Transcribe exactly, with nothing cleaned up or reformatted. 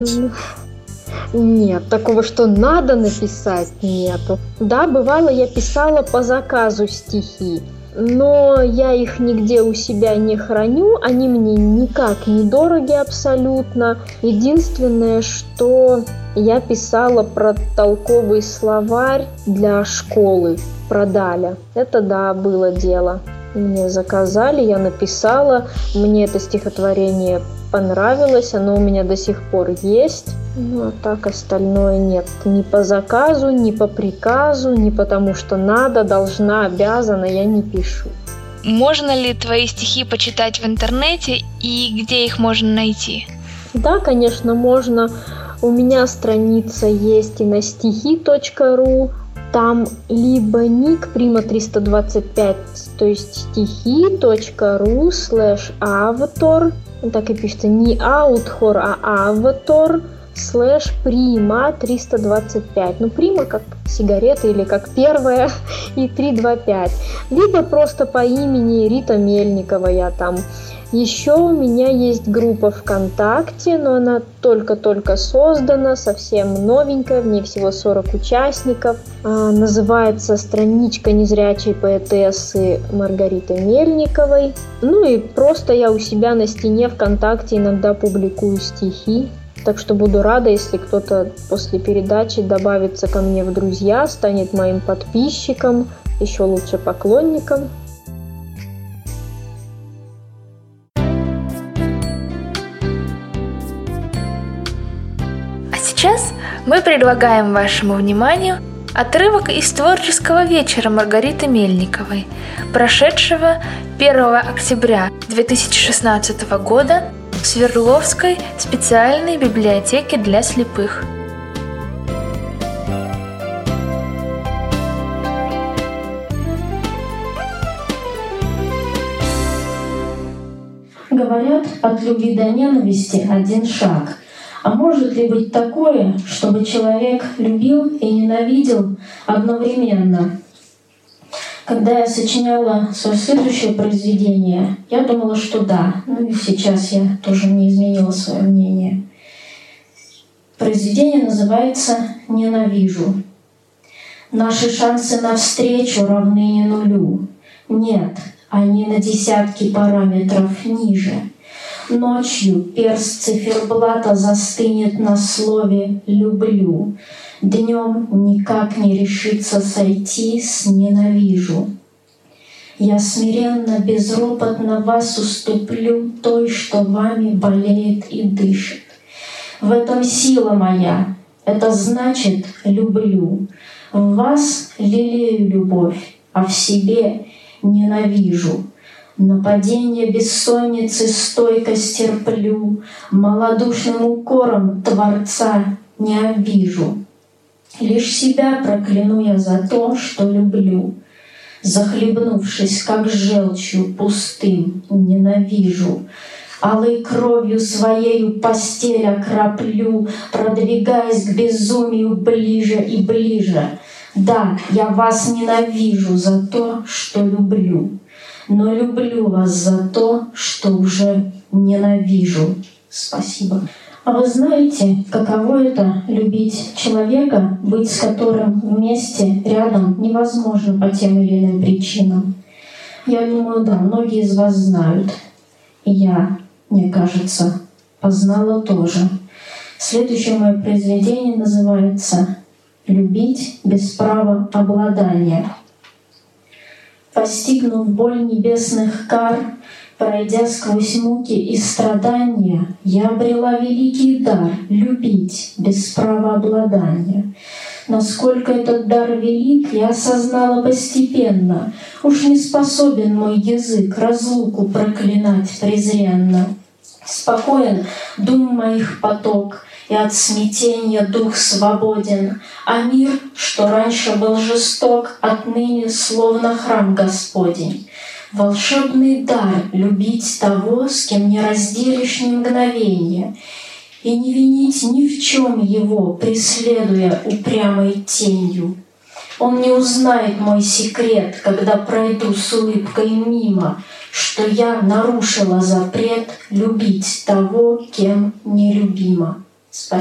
Ну, нет, такого, что надо написать, нету. Да, бывало, я писала по заказу стихи, но я их нигде у себя не храню, они мне никак не дороги абсолютно. Единственное, что я писала про толковый словарь для школы, про Даля. Это да, было дело. Мне заказали, я написала, мне это стихотворение понравилось, оно у меня до сих пор есть. Ну, а так остальное нет. Ни по заказу, ни по приказу, ни потому что надо, должна, обязана, я не пишу. Можно ли твои стихи почитать в интернете и где их можно найти? Да, конечно, можно. У меня страница есть и на стихи точка ру. Там либо ник прима триста двадцать пять, то есть стихи точка ру слэш автор. Так и пишется не аутхор, а автор слэш прима триста двадцать пять. Ну, прима как сигарета или как первая и триста двадцать пять. Либо просто по имени Рита Мельникова я там. Еще у меня есть группа ВКонтакте, но она только-только создана, совсем новенькая, в ней всего сорок участников. А, называется «Страничка незрячей поэтессы Маргариты Мельниковой». Ну и просто я у себя на стене ВКонтакте иногда публикую стихи. Так что буду рада, если кто-то после передачи добавится ко мне в друзья, станет моим подписчиком, еще лучше поклонником. Сейчас мы предлагаем вашему вниманию отрывок из творческого вечера Маргариты Мельниковой, прошедшего первого октября две тысячи шестнадцатого года в Свердловской специальной библиотеке для слепых. Говорят, от любви до ненависти один шаг. А может ли быть такое, чтобы человек любил и ненавидел одновременно? Когда я сочиняла свое следующее произведение, я думала, что да. Ну и сейчас я тоже не изменила свое мнение. Произведение называется «Ненавижу». Наши шансы на встречу равны не нулю. Нет, они на десятки параметров ниже. Ночью перст циферблата застынет на слове «люблю». Днем никак не решится сойти с «ненавижу». Я смиренно, безропотно вас уступлю той, что вами болеет и дышит. В этом сила моя, это значит «люблю». В вас лелею любовь, а в себе ненавижу. Нападение бессонницы стойко стерплю, малодушным укором Творца не обижу. Лишь себя прокляну я за то, что люблю. Захлебнувшись, как желчью пустым, ненавижу. Алой кровью своею постель окроплю, продвигаясь к безумию ближе и ближе. Да, я вас ненавижу за то, что люблю. Но люблю вас за то, что уже ненавижу. Спасибо. А вы знаете, каково это — любить человека, быть с которым вместе, рядом невозможно по тем или иным причинам? Я думаю, да, многие из вас знают. И я, мне кажется, познала тоже. Следующее мое произведение называется «Любить без права обладания». Постигнув боль небесных кар, пройдя сквозь муки и страдания, я обрела великий дар — любить без права обладания. Насколько этот дар велик, я осознала постепенно. Уж не способен мой язык разлуку проклинать презренно. Спокоен дум моих поток, и от смятения дух свободен, а мир, что раньше был жесток, отныне словно храм Господень. Волшебный дар — любить того, с кем не разделишь ни мгновения, и не винить ни в чем его, преследуя упрямой тенью. Он не узнает мой секрет, когда пройду с улыбкой мимо, что я нарушила запрет любить того, кем нелюбима. Спасибо.